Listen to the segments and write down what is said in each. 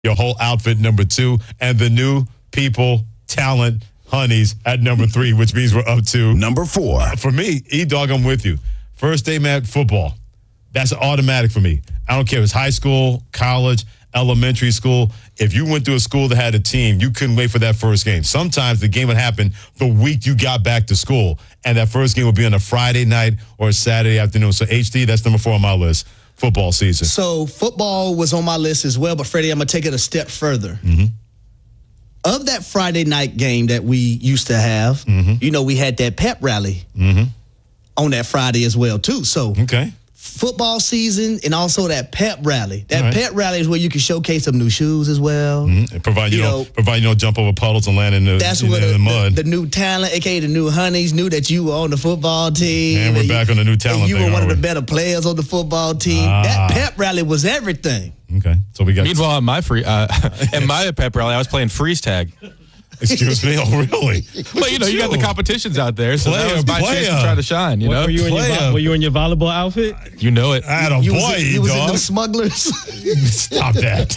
Your whole outfit, number 2. And the new people, talent, honeys at number 3, which means we're up to number 4. For me, E-Dog, I'm with you. First day, man, football. That's automatic for me. I don't care if it's high school, college, elementary school. If you went to a school that had a team, you couldn't wait for that first game. Sometimes the game would happen the week you got back to school, and that first game would be on a Friday night or a Saturday afternoon. So, HD, that's number 4 on my list. Football season. So football was on my list as well, but Freddie, I'm going to take it a step further. Of that Friday night game that we used to have, we had that pep rally on that Friday as well, too. So football season and also that pep rally. That pep rally is where you can showcase some new shoes as well. Provide you don't jump over puddles and land in the mud. The new talent, a.k.a. the new honeys, knew that you were on the football team. And we're back on the new talent you were one of the better players on the football team. That pep rally was everything. Okay, so we got. Meanwhile, in my pep rally, I was playing freeze tag. Excuse me? Oh, really? But, you got the competitions out there, so that was my chance to try to shine, know? Were you in your volleyball outfit? You know it. You was in those smugglers? Stop that.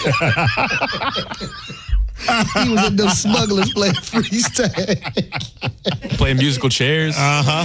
He was in those smugglers playing freeze tag. Playing musical chairs.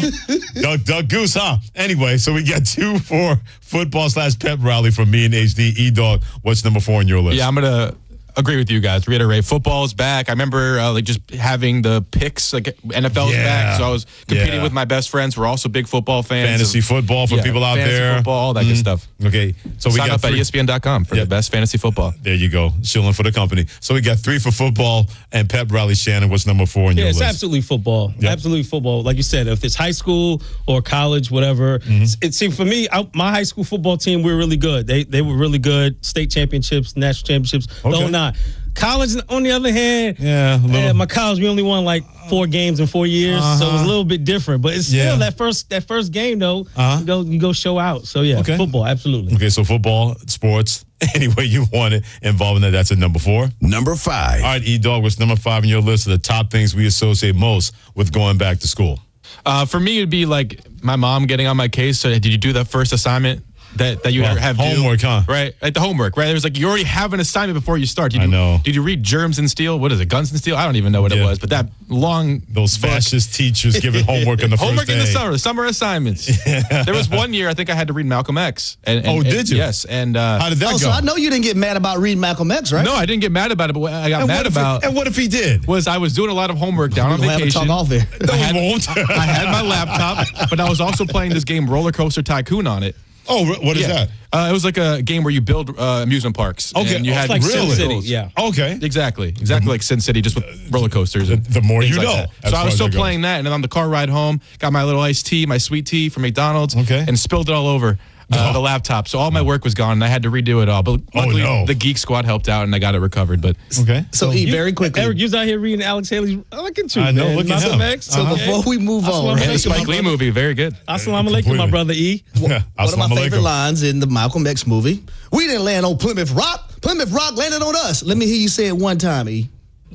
Doug Goose, huh? Anyway, so we got 2 for football/pep rally from me and HD. E-Dog, what's number 4 on your list? Yeah, I'm going to agree with you guys. Reiterate, football is back. I remember just having the picks, like NFL's back, so I was competing with my best friends. We're also big football fans. Fantasy football for people out there. Football, all that good stuff. Okay, so sign up at ESPN.com for the best fantasy football. There you go, shilling for the company. So we got 3 for football and pep rally. Shannon, what's number 4 on your list? It's absolutely football. Yep. Absolutely football. Like you said, if it's high school or college, whatever. For me, my high school football team, we were really good. They were really good. State championships, national championships. Okay. College, on the other hand, my college, we only won like 4 games in 4 years, so it was a little bit different. But it's still that first game, though, you go show out. So, football, absolutely. Okay, so football, sports, any way you want it involving that, that's at number 4. Number 5. All right, E-Dog, what's number 5 on your list of the top things we associate most with going back to school? For me, it'd be like my mom getting on my case. So, did you do that first assignment? That you have homework, huh? Right, like the homework, right? There's you already have an assignment before you start. I know. Did you read Germs and Steel? What is it, Guns and Steel? I don't even know what it was, but that long those fascist teachers giving homework in the first homework day. In the summer assignments. There was one year I think I had to read Malcolm X. Did you? Yes, and how did that go? So I know you didn't get mad about reading Malcolm X, right? No, I didn't get mad about it, but what I got mad about. And what if he did? Was I was doing a lot of homework down on vacation. Talk off there. No, we won't. I had my laptop, but I was also playing this game Roller Coaster Tycoon on it. Oh, what is that? It was like a game where you build amusement parks. Okay, and you had like Sin City. Yeah. Okay. Exactly like Sin City, just with roller coasters. The more you know. So I was still playing that, and then on the car ride home, got my little iced tea, my sweet tea from McDonald's, and spilled it all over the laptop. So all my work was gone, and I had to redo it all. But luckily, the Geek Squad helped out, and I got it recovered. But So very quickly, Eric, you was out here reading Alex Haley's. Look at you, I know. man. Look at him. X, So before we move on, and the Spike Lee movie, very good. Assalamu alaikum, my brother E. One of my favorite lines in the Malcolm X movie. We didn't land on Plymouth Rock. Plymouth Rock landed on us. Let me hear you say it one time, E.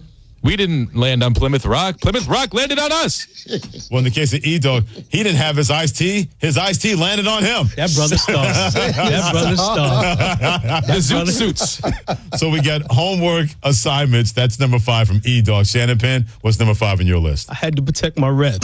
We didn't land on Plymouth Rock. Plymouth Rock landed on us. Well, in the case of E-Dog, he didn't have his iced tea. His iced tea landed on him. That brother star. That brother star. The zoot suits. So we got homework assignments. That's number 5 from E-Dog. Shannon Penn, what's number 5 on your list? I had to protect my rep.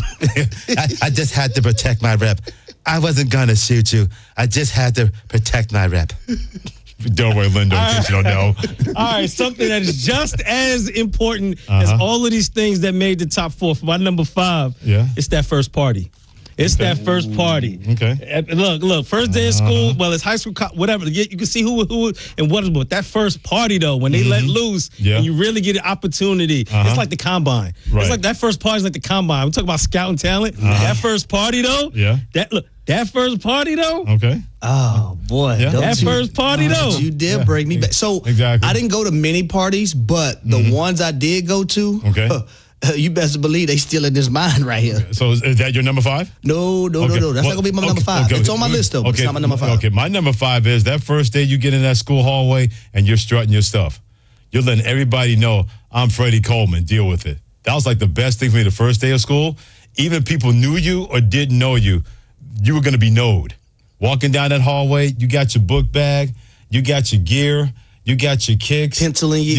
I just had to protect my rep. I wasn't going to shoot you. I just had to protect my rep. Don't worry, Lindo, in case you don't know. All right, something that is just as important as all of these things that made the top 4. For my number 5, it's that first party. It's that first party. Okay. Look, first day of school, well, it's high school, whatever. You can see who and what is what. That first party, though, when they let loose and you really get an opportunity, it's like the combine. Right. It's like that first party is like the combine. We talk about scouting talent. That first party, though, that first party, though. Okay. Oh, boy. Yeah. That first party, though. You did bring me back. So I didn't go to many parties, but the ones I did go to, you best believe they still in this mind right here. So is that your number 5? No. That's not going to be my number 5. It's on my list, though. It's not my number 5. Okay, my number 5 is that first day you get in that school hallway and you're strutting your stuff. You're letting everybody know, I'm Freddie Coleman. Deal with it. That was like the best thing for me the first day of school. Even if people knew you or didn't know you, you were going to be knowed. Walking down that hallway, you got your book bag, you got your gear, You got your kicks. Penciling